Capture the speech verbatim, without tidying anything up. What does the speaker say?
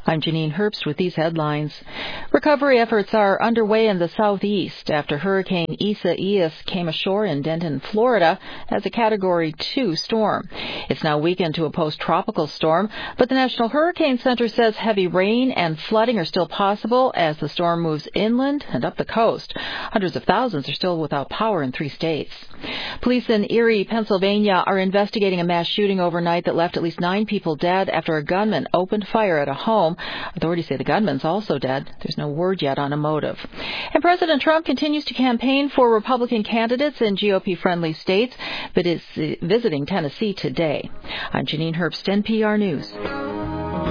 I'm Janine Herbst with these headlines. Recovery efforts are underway in the southeast after Hurricane Isaias came ashore in Denton, Florida as a Category two storm. It's now weakened to a post-tropical storm, but the National Hurricane Center says heavy rain and flooding are still possible as the storm moves inland and up the coast. Hundreds of thousands are still without power in three states. Police in Erie, Pennsylvania are investigating a mass shooting overnight that left at least nine people dead after a gunman opened fire at a home. Authorities say the gunman's also dead. There's no word yet on a motive. And President Trump continues to campaign for Republican candidates in G O P-friendly states, but is visiting Tennessee today. I'm Janine Herbst, N P R News.